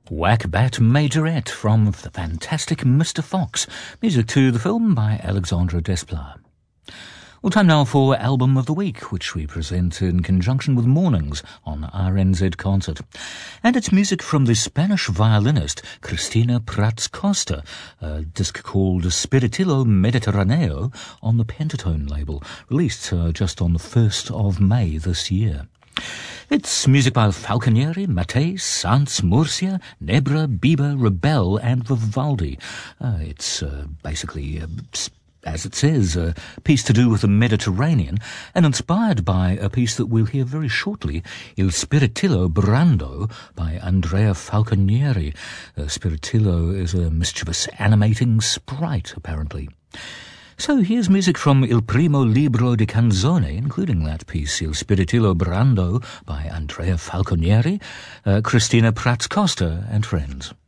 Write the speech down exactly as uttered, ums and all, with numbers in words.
Whack-Bat Majorette from the fantastic Mister Fox. Music to the film by Alexandre Desplat. Well, time now for Album of the Week, which we present in conjunction with Mornings on R N Z Concert. And it's music from the Spanish violinist Cristina Prats Costa, a disc called Spiritillo Mediterraneo on the Pentatone label, released uh, just on the first of May this year. It's music by Falconieri, Mattei, Sanz, Murcia, Nebra, Biber, Rebel and Vivaldi. Uh, it's uh, basically, uh, as it says, a piece to do with the Mediterranean and inspired by a piece that we'll hear very shortly, Il Spiritillo Brando by Andrea Falconieri. Uh, Spiritillo is a mischievous animating sprite, apparently. So here's music from Il Primo Libro di Canzone, including that piece, Il Spiritillo Brando by Andrea Falconieri, uh, Cristina Prats Costa and friends.